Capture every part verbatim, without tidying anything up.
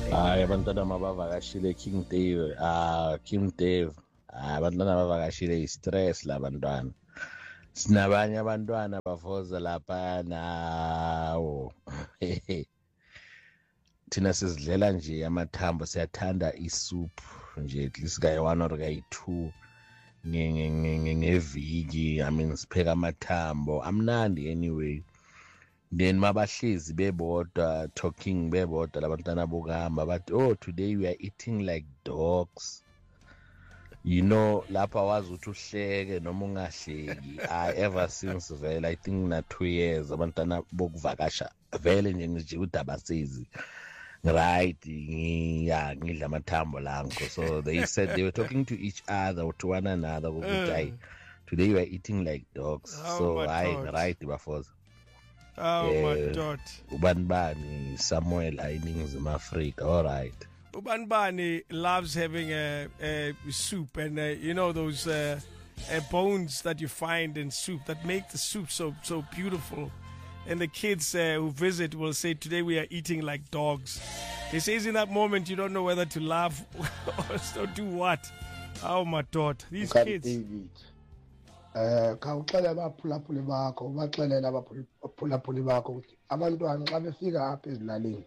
Hayi abantwana mabavakashile King Dave, ah King Dave. Ah abantwana bavakashile i-stress labantwana. Sinabanye abantwana bavoza lapha nawo. Thina sizidlela nje amathambo, siyathanda isoup nje at least kayi one or kayi two ngeviki. I mean sipheka amathambo amnandi anyway. Then mabahlezi bebodwa talking bebodwa labantwana bokuhamba but oh today we are eating like dogs. You know lapha wazi ukuthi uhleke noma ungahleki. I ever since vele I think na two years abantwana bokuvakasha vele nje nje udabasezi right yeah ngidla amathambo lango. So they said they were talking to each other or to one another ukuthi uh, today we are eating like dogs. Oh, so I right bafoza. Oh uh, my God. Ubani bani Samuel eNingizimu Afrika. All right. Ubani bani loves having a, a soup and uh, you know those uh, uh, bones that you find in soup that make the soup so so beautiful. And the kids uh, who visit will say, today we are eating like dogs. He says in that moment you don't know whether to laugh or do what. Oh my God. These kids. David. Eh khawuxela abaphulaphuli bakho ubaxelela abaphulaphuli bakho ukuthi abantwana xa befika apha ezilalini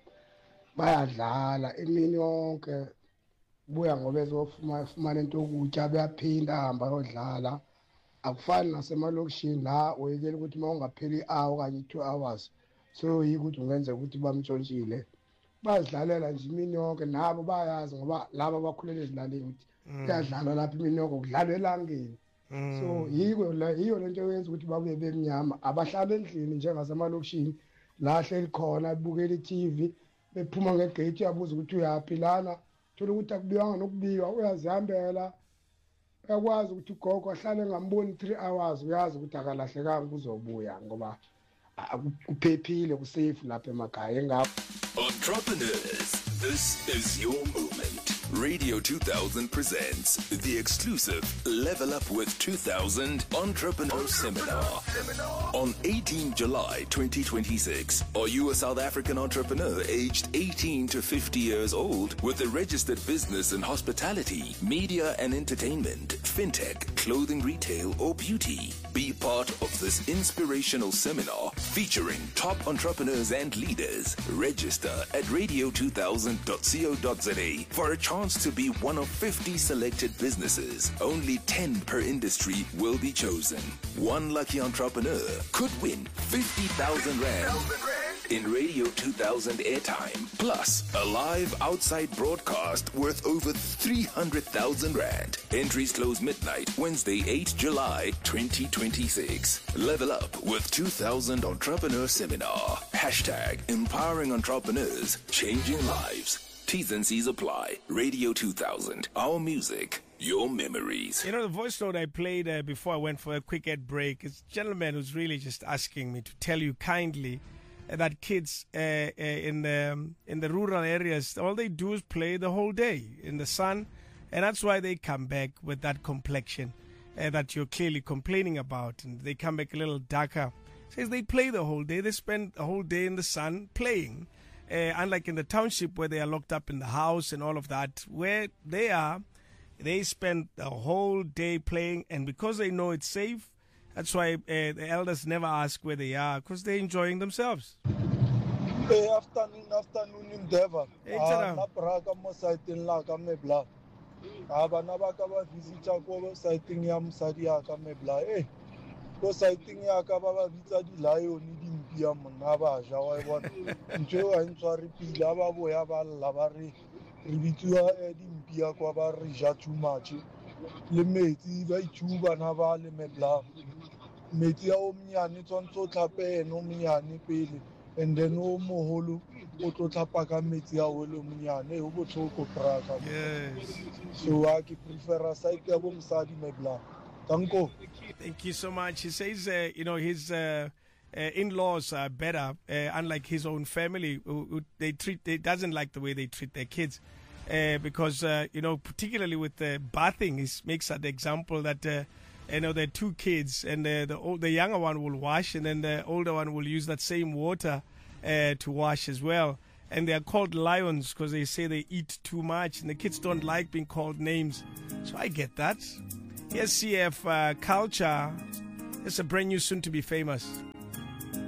bayadlala imini yonke buya ngoba ezofumana into yokutya beyaphinda ahamba yodlala. Akufani nasemalokishini la oyekela ukuthi uma ungapheli i-hour okanye two hours so yiko ukuthi ungenza ukuthi bamtshontshile. Bazidlalela nje imini yonke nabo bayazi ngoba laba abakhulele ezilalini ukuthi kuyadlalwa lapha imini yonke kudlalwa elangeni. Mm. So yiko la iyo lento yenza ukuthi babuye bemnyama abahlala endlini njengasemalokishini la hleli khona bukela i-T V bephuma ngegate yabuza ukuthi uyapi lana thola ukuthi akubiwanga nokubiwa uyazihambela uyakwazi ukuthi ugogo ahlale ngamboni three hours uyazi ukuthi akalahlekanga kuzobuya ngoba kuphephile kusafe lapha emakhaya engapho. Entrepreneurs, this is your moment. Radio two thousand presents the exclusive Level Up with two thousand Entrepreneur Seminar. On eighteenth July twenty twenty-six, are you a South African entrepreneur aged eighteen to fifty years old with a registered business in hospitality, media and entertainment, fintech, clothing retail or beauty? Be part of this inspirational seminar featuring top entrepreneurs and leaders. Register at radio two thousand dot co dot za for a chance to be one of fifty selected businesses. Only ten per industry will be chosen. One lucky entrepreneur could win fifty thousand rand in Radio two thousand airtime, plus a live outside broadcast worth over three hundred thousand rand. Entries close midnight, Wednesday, eighth July twenty twenty-six. Level Up with two thousand Entrepreneur Seminar. Hashtag empowering entrepreneurs, changing lives. T's and C's apply. Radio two thousand. Our music, your memories. You know, the voice note I played uh, before I went for a quick ad break is a gentleman who's really just asking me to tell you kindly uh, that kids uh, uh, in, the, um, in the rural areas, all they do is play the whole day in the sun. And that's why they come back with that complexion uh, that you're clearly complaining about. And they come back a little darker. Says they play the whole day. They spend the whole day in the sun playing. Uh, unlike in the township where they are locked up in the house and all of that, where they are, they spend the whole day playing, and because they know it's safe, that's why uh, the elders never ask where they are, because they're enjoying themselves. Hey, afternoon, afternoon in Devon. Hey, ah, napraka mo saitin la ka mebla. Aba nabaka ba visita ko saitin ya msadi ya ka mebla. Eh, ko saitin ya ka ba vitsa di lion di mpia mona ba ja wa bona. Ntwe wa ntshware pila ba boya ba lla ba re re bitswa di mpia kwa ba re ja too much. Le metsi ba ithuba na ba le mebla. Metsi ya o mnyane tsontso tlhape no mnyane pele. And then o moholo o tlo tlhapa ka metsi ya o le mnyane o botlhoko traka. Yes. So I prefer a site ya bo msadi mebla. Tanko. Thank you so much. He says, uh, you know, his uh, uh, in-laws are better, uh, unlike his own family, who, who they treat. They doesn't like the way they treat their kids, uh, because uh, you know, particularly with the bathing, he makes that example that uh, you know there are two kids, and uh, the old, the younger one will wash, and then the older one will use that same water uh, to wash as well. and they are called lions because they say they eat too much, and the kids don't like being called names. So I get that. Here's C F uh, Culture. It's a brand new soon to be famous.